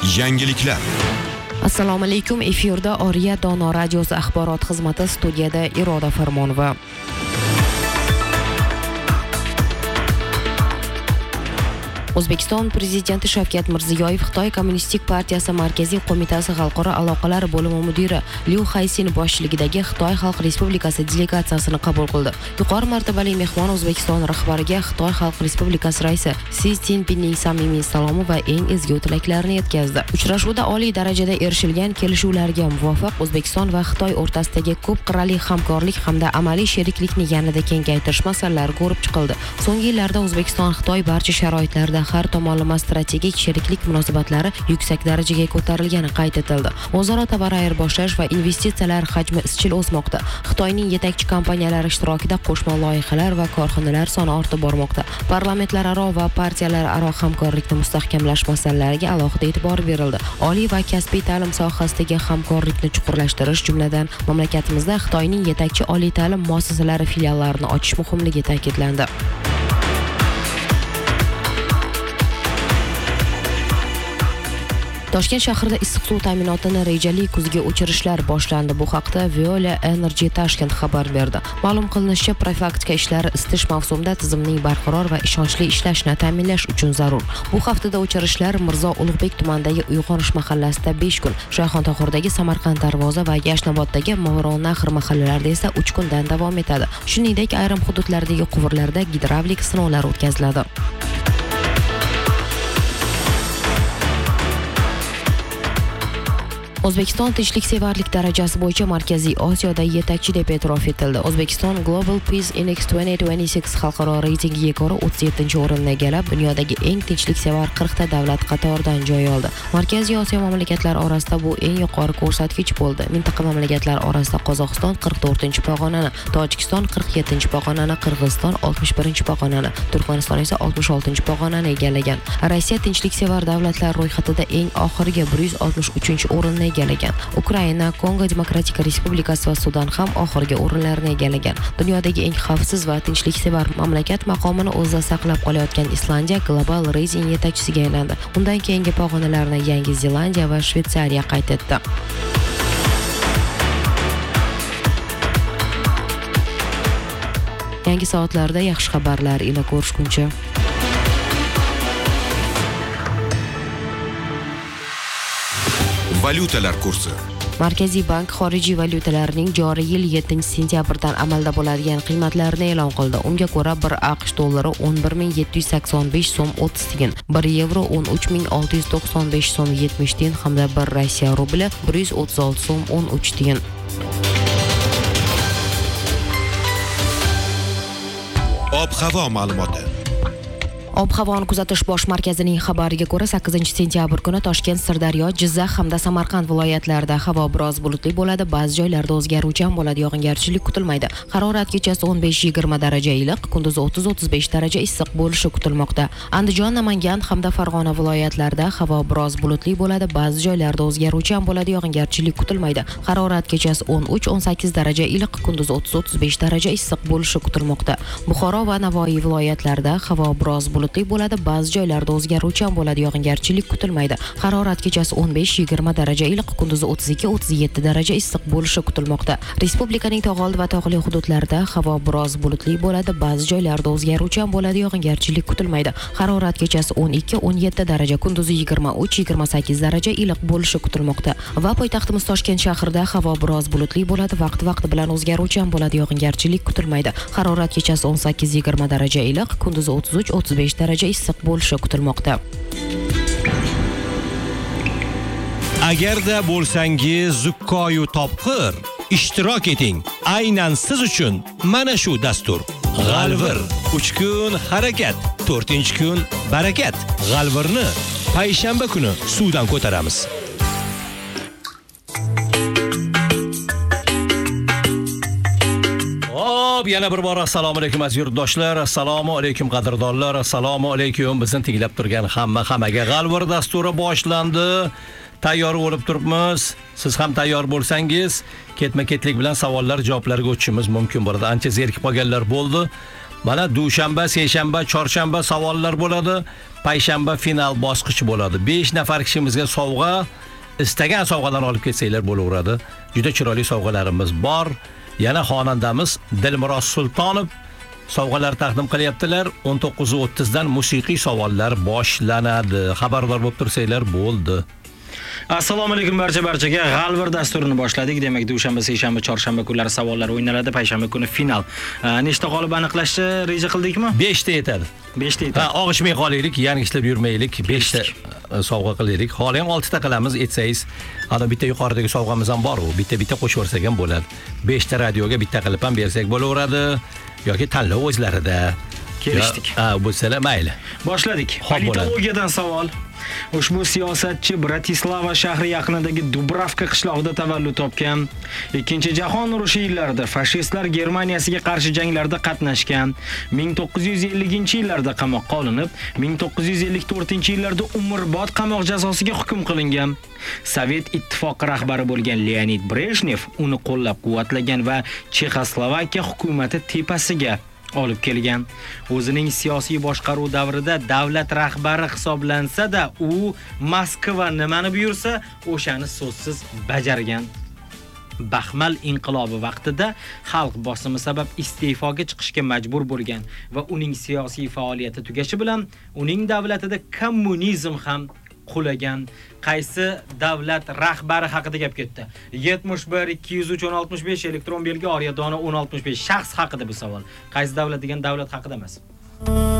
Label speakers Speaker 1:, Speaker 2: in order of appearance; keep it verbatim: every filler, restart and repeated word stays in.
Speaker 1: Yangiliklar.
Speaker 2: Assalomu alaykum. Efirda Oriya Dono radiosi axborot xizmati, studiyada Iroda Farmonova. O'zbekiston Prezidenti Shavkat Mirziyoyev Xitoy Kommunistik partiyasi Markaziy qo'mitasi xalqaro aloqalar bo'limi mudiri Liu Haixin boshchiligidagi Xitoy Xalq Respublikasi delegatsiyasini qabul qildi. Yuqori martabali mehmon O'zbekiston rahbariga Xitoy Xalq Respublikasi raisi Si Szinpinning samimiy salomi va eng ezgu tilaklarini yetkazdi. Uchrashuvda oliy darajada erishilgan kelishuvlarga muvofiq O'zbekiston va Xitoy o'rtasidagi ko'p qirrali hamkorlik hamda amaliy sheriklikni yanada kengaytirish masalalari ko'rib chiqildi. So'nggi yillarda O'zbekiston Xitoy barcha sharoitlarda har tomonlama strategik sheriklik munosabatlari yuksak darajaga ko'tarilgani qayd etildi. O'zaro tovar ayirboshlash va investitsiyalar hajmi izchil o'smoqda. Xitoyning yetakchi kompaniyalari ishtirokida qo'shma loyihalar va korxonalar soni ortib bormoqda. Parlamentlararo va partiyalararo hamkorlikni mustahkamlash masalalariga alohida e'tibor berildi. Oliy va kasbiy ta'lim sohasidagi hamkorlikni chuqurlashtirish, jumladan mamlakatimizda Xitoyning yetakchi oliy ta'lim muassasalari filiallarini ochish muhimligi ta'kidlandi. Toshkent shahrida issiq suv ta'minotini rejali kuzgi o'chirishlar boshlandi. Bu haqda Viola Energy Tashkent xabar berdi. Ma'lum qilinishicha, profilaktika ishlari isitish mavsumida tizimning barqaror va ishonchli ishlashini ta'minlash uchun zarur. Bu haftada o'chirishlar Mirzo Ulug'bek tumanidagi Uyg'onish mahallasida besh kun, Shayxontohurdagi Samarqand Darvoza va Yashnoboddagi Movaronahr mahallalarida esa uch kundan davom etadi. Shuningdek, ayrim hududlardagi quvurlarda gidravlik sinovlar o'tkaziladi. O'zbekiston tinchliksevarlik darajasi bo'yicha Markaziy Osiyoda yetakchi deb e'tirof etildi. O'zbekiston Global Peace Index ikki ming yigirma sakkiz xalqaro reytingiga ko'ra o'ttiz yettinchi o'rinni egallab, dunyodagi eng tinchliksevar qirqta davlat qatoridan joy oldi. Markaziy Osiyo mamlakatlari orasida bu eng yuqori ko'rsatkich bo'ldi. Mintaqa mamlakatlar orasida Qozog'iston qirq to'rtinchi pog'onani, Tojikiston qirq yettinchi pog'onani, Qirg'iziston oltmish birinchi pog'onani, Turkmaniston esa oltmish oltinchi pog'onani egallagan. Rossiya tinchliksevar davlatlar ro'yxatida eng oxirgi bir yuz oltmish uchinchi o'rinni egallagan. Ukraina, Kongo Demokratik Respublikasi va Sudan ham oxirgi o'rinlarni egallagan. Dunyodagi eng xavfsiz va tinchliksevar mamlakat maqomini o'zida saqlab qolayotgan Islandiya global reyting yetakchisiga aylandi. Undan keyingi pog'onalarni Yangi Zelandiya va Shveysariya qayd etdi. Yangi soatlarda yaxshi xabarlar ila ko'rishguncha.
Speaker 1: Valyutalar kursi.
Speaker 2: Markaziy bank xorijiy valyutalarning joriy yil yettinchi sentyabrdan amalda bo'ladigan qiymatlarini e'lon qildi. Unga ko'ra bir AQSh dollari o'n bir ming yetti yuz sakson besh so'm o'ttiz tiyin, bir yevro o'n uch ming olti yuz to'qson besh so'm yetmish tiyin hamda bir Rossiya rubli bir yuz o'ttiz olti so'm o'n uch tiyin.
Speaker 1: Ob-havo ma'lumoti.
Speaker 2: Ob-havoni kuzatish bosh markazining xabariga ko'ra, sakkizinchi sentyabr kuni Toshkent, Sirdaryo, Jizzax hamda Samarqand viloyatlarida havo biroz bulutli bo'ladi, ba'zi joylarda o'zgaruvchan bo'ladi, yog'ingarchilik kutilmaydi. Harorat kechasi o'n besh yigirma daraja iliq, kunduzi o'ttiz o'ttiz besh daraja issiq bo'lishi kutilmoqda. Andijon, Namangan hamda Farg'ona viloyatlarida havo biroz bulutli bo'ladi, ba'zi joylarda o'zgaruvchan bo'ladi, yog'ingarchilik kutilmaydi. Harorat kechasi o'n uch o'n sakkiz daraja iliq, kunduzi o'ttiz o'ttiz besh daraja issiq bo'lishi kutilmoqda. Buxoro va Navoiy viloyatlarida havo biroz bulutli bo'ladi, ba'zi joylarda o'zgaruvchan bo'ladi, yog'ingarchilik kutilmaydi. Harorat kechasi o'n besh yigirma daraja iliq, kunduzi o'ttiz ikki o'ttiz yetti daraja issiq bo'lishi kutilmoqda. Respublikaning tog'oldi va tog'li hududlarida havo biroz bulutli bo'ladi, ba'zi joylarda o'zgaruvchan bo'ladi, yog'ingarchilik kutilmaydi. Harorat kechasi o'n ikki o'n yetti daraja, kunduzi yigirma uch yigirma sakkiz daraja iliq bo'lishi kutilmoqda. Va poytaxtimiz Toshkent shahrida havo biroz bulutli bo'ladi, vaqti-vaqti bilan o'zgaruvchan bo'ladi, yog'ingarchilik kutilmaydi. Harorat kechasi o'n sakkiz yigirma daraja iliq, kunduzi o'ttiz uch o'ttiz besh daraja issiq bo'lishi kutilmoqda.
Speaker 3: Agarda bo'lsangiz zukkoyu topqir, ishtirok eting. Aynan siz uchun mana shu dastur. G'alvir uch kun harakat, to'rtinchi kun barakat. G'alvirni payshanba kuni suvdan ko'taramiz. Yana bir bor assalomu alaykum aziz yurtdoshlar, assalomu alaykum qadrdonlar, assalomu alaykum bizning tinglab turgan hamma hammaga. G'alvir dasturi boshlandi. Tayyor bo'lib turibmiz. Siz ham tayyor bo'lsangiz, ketma-ketlik bilan savollar javoblarga o'tishimiz mumkin bo'ladi. Ancha zerikib qolganlar bo'ldi. Mana dushanba, seshanba, chorshanba savollar bo'ladi. Payshanba final bosqichi bo'ladi. besh nafar kishimizga sovg'a, istagan sovg'alarni olib ketsanglar bo'laveradi. Juda chiroyli sovg'alarimiz bor. Yana xonandamiz Dilmuros Sultonov sovg'alar taqdim qilyaptilar. o'n to'qqiz o'ttiz dan musiqiy savollar boshlanadi. Xabardor bo'lib tursanglar bo'ldi.
Speaker 4: Assalomu alaykum barcha barchaga. G'alvir dasturini boshladik. Demak, dushanba, seshanba, chorshanba kunlari savollar o'ynaladi. Payshanba kuni final. Nechta qolib aniqlashni reja qildikmi?
Speaker 3: besh ta yetadi.
Speaker 4: besh ta yetadi.
Speaker 3: Ha, og'ishmay qolaylik, yanglishib yurmaylik. besh ta sovg'a qilaylik. Hali ham olti ta qilamiz, etsangiz. Ana bitta yuqoridagi sovg'amiz ham bor, u bitta-bitta qo'shib yorsak ham bo'ladi. besh ta radioga bitta qilib ham bersak bo'laveradi yoki tanlov o'zlarida.
Speaker 4: Kelishdik.
Speaker 3: Ha, bo'lsa mayli.
Speaker 4: Boshladik. Politologiyadan savol. Ushbu siyosatchi Bratislava shahri yaqinidagi Dubravka qishlog'ida tavallud topgan. Ikkinchi jahon urushi yillarida fashistlar Germaniyasiga qarshi janglarda qatnashgan. ming to'qqiz yuz elliginchi yillarda qamoqqa olinib, ming to'qqiz yuz ellik to'rtinchi yillarda umrbod qamoq jazosiga hukm qilingan. Sovet ittifoqi rahbari bo'lgan Leonid Brejnev uni qo'llab-quvvatlagan va Chexoslovakiya hukumati tepasiga olib kelgan. O'zining siyosiy boshqaruv davrida davlat rahbari hisoblansa-da, u Moskva nimani buyursa, o'shani so'zsiz bajargan. Baxmal inqilobi vaqtida xalq bosimi sabab iste'foga chiqishga majbur bo'lgan va uning siyosiy faoliyati tugashi bilan uning davlatida kommunizm ham qulagan. Qaysi davlat rahbari haqida gap ketdi? yetmish bir ikki yuz uch o'n oltmish besh elektron belgi Oryadona o'n oltmish besh shaxs haqida bu savol. Qaysi davlat degan davlat haqida emas.